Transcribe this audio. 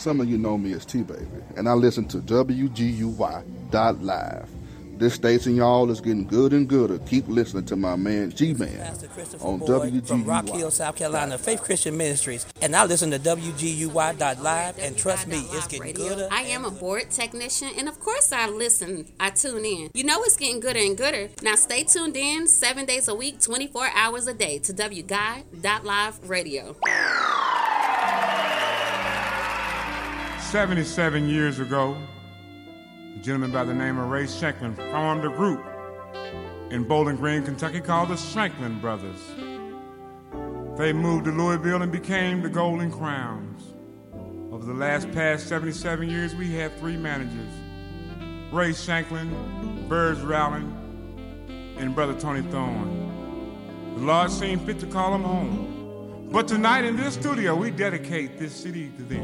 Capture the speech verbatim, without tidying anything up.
some of you know me as T-Baby, and I listen to W G U Y dot live. This station, y'all, is getting good and gooder. Keep listening to my man G-Man on W G U Y. From Rock Hill, South Carolina, Faith Christian Ministries. And I listen to W G U Y dot live, and trust me, it's getting gooder. I am a board technician, and of course I listen. I tune in. You know it's getting gooder and gooder. Now stay tuned in seven days a week, twenty-four hours a day to W G U Y dot live radio. seventy-seven years ago, a gentleman by the name of Ray Shanklin formed a group in Bowling Green, Kentucky called the Shanklin Brothers. They moved to Louisville and became the Golden Crowns. Over the last past seventy-seven years, we had three managers, Ray Shanklin, Burrs Rowland, and Brother Tony Thorne. The Lord seemed fit to call them home. But tonight in this studio, we dedicate this C D to them.